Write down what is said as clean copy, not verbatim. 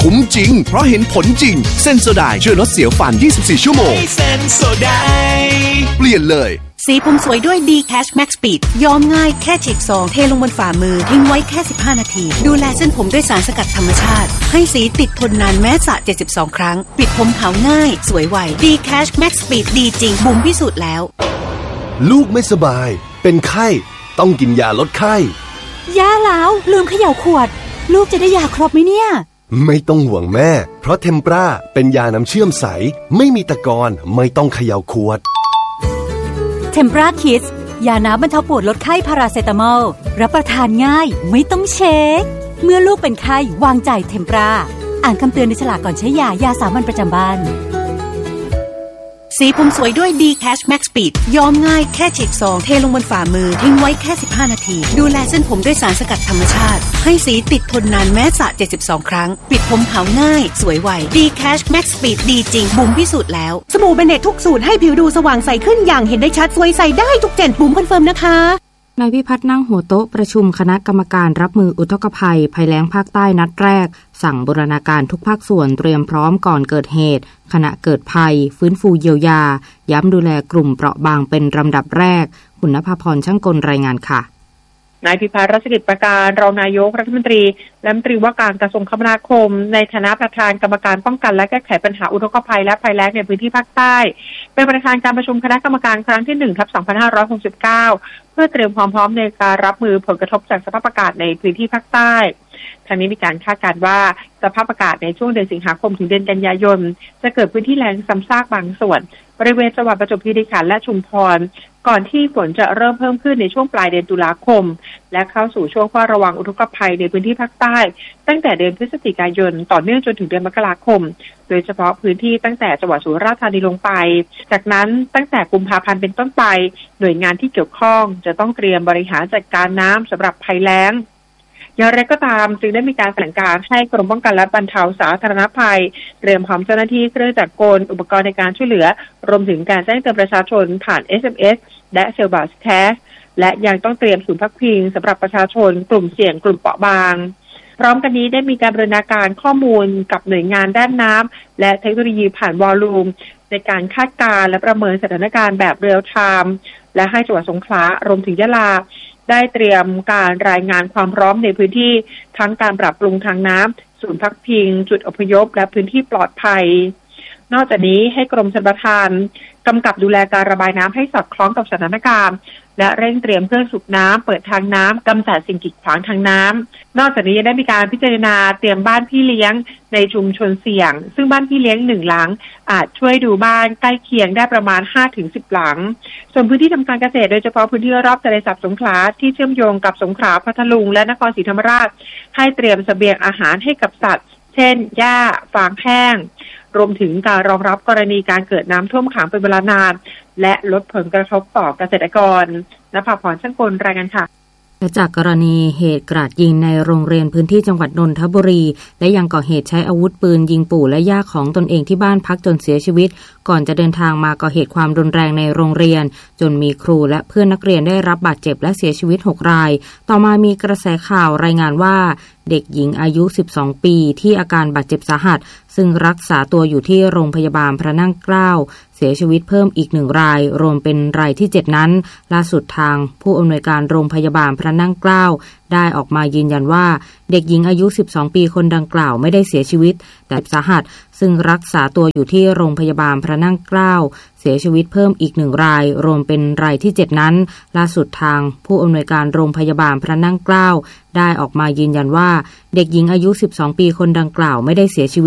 คุ้มจริงเพราะเห็นผลจริงเซนโซไดช่วยลดเสียวฟัน24ชั่วโมงเซนโซไดเปลี่ยนเลยสีผมสวยด้วย D-Cash Max Speed ย้อมง่ายแค่ฉีกซองเทลงบนฝ่ามือทิ้งไว้แค่15นาทีดูแลเส้นผมด้วยสารสกัดธรรมชาติให้สีติดทนนานแม้สระ72ครั้งปิดผมขาวง่ายสวยไว D-Cash Max Speed ดีจริงบุ๋มพิสูจน์แล้วลูกไม่สบายเป็นไข้ต้องกินยาลดไข้ยาแล้วลืมเขย่าขวดลูกจะได้ยาครบไหมเนี่ยไม่ต้องห่วงแม่เพราะเทมปราเป็นยาน้ำเชื่อมใสไม่มีตะกอนไม่ต้องเขย่าขวดเทมปราคิดส์ยาน้ำบรรเทาปวดลดไข้พาราเซตามอลรับประทานง่ายไม่ต้องเช็คเมื่อลูกเป็นไข้วางใจเทมปราอ่านคำเตือนในฉลากก่อนใช้ยาสามัญประจำบ้านสีผมสวยด้วย D-Cash Max Speed ย้อมง่ายแค่ฉีกซองเทลงบนฝ่ามือทิ้งไว้แค่15นาทีดูแลเส้นผมด้วยสารสกัดธรรมชาติให้สีติดทนนานแม้สระ72ครั้งปิดผมขาวง่ายสวยไว D-Cash Max Speed ดีจริงบุ๋มพิสูจน์แล้วสบู่เบเนตทุกสูตรให้ผิวดูสว่างใสขึ้นอย่างเห็นได้ชัดสวยใสได้ทุกเจนบุ๋มคอนเฟิร์มนะคะนายพิพัฒน์นั่งหัวโต๊ะประชุมคณะกรรมการรับมืออุทกภัยภัยแล้งภาคใต้นัดแรกสั่งบูรณาการทุกภาคส่วนเตรียมพร้อมก่อนเกิดเหตุขณะเกิดภัยฟื้นฟูเยียวยาย้ำดูแลกลุ่มเปราะบางเป็นลำดับแรกคุณณภาพรช่างกลรายงานค่ะนายพิพัฒน์รัชกิจประการรองนายกรัฐมนตรีและรัฐมนตรีว่าการกระทรวงคมนาคมในฐานะประธานกรรมการป้องกันและแก้ไขปัญหาอุทกภัยและภัยแล้งในพื้นที่ภาคใต้เป็นประธานการประชุมคณะกรรมการครั้งที่1/2569เพื่อเตรียมความพร้อมในการรับมือผลกระทบจากสภาพอากาศในพื้นที่ภาคใต้ทางนี้มีการคาดการณ์ว่าสภาพอากาศในช่วงเดือนสิงหาคมถึงเดือนกันยายนจะเกิดพื้นที่แล้งซ้ำซากบางส่วนบริเวณจังหวัดประจวบคีรีขันธ์และชุมพรก่อนที่ฝนจะเริ่มเพิ่มขึ้นในช่วงปลายเดือนตุลาคมและเข้าสู่ช่วงเฝ้าระวังอุทกภัยในพื้นที่ภาคใต้ตั้งแต่เดือนพฤศจิกายนต่อเนื่องจนถึงเดือนมกราคมโดยเฉพาะพื้นที่ตั้งแต่จังหวัดสุราษฎร์ธานีลงไปจากนั้นตั้งแต่กุมภาพันธ์เป็นต้นไปหน่วยงานที่เกี่ยวข้องจะต้องเตรียมบริหารจัดการน้ำสำหรับภัยแล้งอย่างไรก็ตามจึงได้มีการสั่งการให้กรมป้องกันและบรรเทาสาธารณภัยเตรียมพร้อมเจ้าหน้าที่เครื่องจักรกลอุปกรณ์ในการช่วยเหลือรวมถึงการแจ้งเตือนประชาชนผ่าน SMS และเซลบาสแทสและยังต้องเตรียมศูนย์พักพิงสำหรับประชาชนกลุ่มเสี่ยงกลุ่มเปราะบางพร้อมกันนี้ได้มีการบูรณาการข้อมูลกับหน่วยงานด้านน้ำและเทคโนโลยีผ่านวอลลุ่มในการคาดการณ์และประเมินสถานการณ์แบบเรียลไทม์และให้จังหวัดสงขลารวมถึงยะลาได้เตรียมการรายงานความพร้อมในพื้นที่ทั้งการปรับปรุงทางน้ำศูนย์พักพิงจุดอพยพและพื้นที่ปลอดภัยนอกจากนี้ให้กรมชลประทานกำกับดูแลการระบายน้ำให้สอดคล้องกับสถานการณ์และเร่งเตรียมเครื่องสูบน้ำเปิดทางน้ำกำจัดสิ่งกีดขวางทางน้ำนอกจากนี้ยังได้มีการพิจารณาเตรียมบ้านพี่เลี้ยงในชุมชนเสี่ยงซึ่งบ้านพี่เลี้ยง1หลังอาจช่วยดูบ้านใกล้เคียงได้ประมาณ 5-10 หลังส่วนพื้นที่ทำการเกษตรโดยเฉพาะพื้นที่รอบทะเลสาบสงขลาที่เชื่อมโยงกับสงขลาพัทลุงและนครศรีธรรมราชให้เตรียมเสบียงอาหารให้กับสัตว์เช่นหญ้าฟางแห้งรวมถึงการรองรับกรณีการเกิดน้ำท่วมขังเป็นเวลานานและลดผลกระทบต่อเกษตรกรณภาพรช่างกลรายงานค่ะจากกรณีเหตุกราดยิงในโรงเรียนพื้นที่จังหวัดนนทบุรีและยังก่อเหตุใช้อาวุธปืนยิงปู่และย่าของตนเองที่บ้านพักจนเสียชีวิตก่อนจะเดินทางมาก่อเหตุความรุนแรงในโรงเรียนจนมีครูและเพื่อนนักเรียนได้รับบาดเจ็บและเสียชีวิต6รายต่อมามีกระแสข่าวรายงานว่าเด็กหญิงอายุ12ปีที่อาการบาดเจ็บสาหัสซึ่งรักษาตัวอยู่ที่โรงพยาบาลพระนั่งเกล้าเสียชีวิตเพิ่มอีก1รายรวมเป็นรายที่7นั้นล่าสุดทางผู้อำนวยการโรงพยาบาลพระนั่งเกล้าได้ออกมายืนยันว่าเด็กหญิงอายุ12ปีคนดังกล่าวไม่ได้เสียชีวิตแต่สาหัสซึ่งรักษาตัวอยู่ที่โรงพยาบาลพระนั่งเกล้าเสียชีวิตเพิ่มอีก1รายรวมเป็นรายที่7นั้นล่าสุดทางผู้อำนวยการโรงพยาบาลพระนั่งเกล้าได้ออกมายืนยันว่าเด็กหญิงอายุ12ปีคนดังกล่าวไม่ได้เสียชีวิต